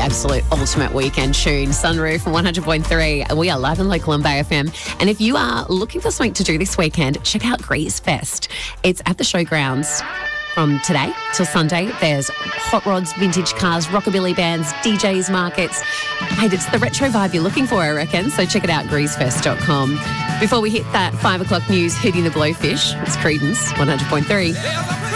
absolute ultimate weekend tune. Sunroof from 100.3. We are live on local on Bay FM. And if you are looking for something to do this weekend, check out Grease Fest. It's at the showgrounds. From today till Sunday, there's hot rods, vintage cars, rockabilly bands, DJs, markets. Hey, it's the retro vibe you're looking for, I reckon. So check it out, greasefest.com. Before we hit that 5 o'clock news, Hootie and the Blowfish, it's Creedence, 100.3.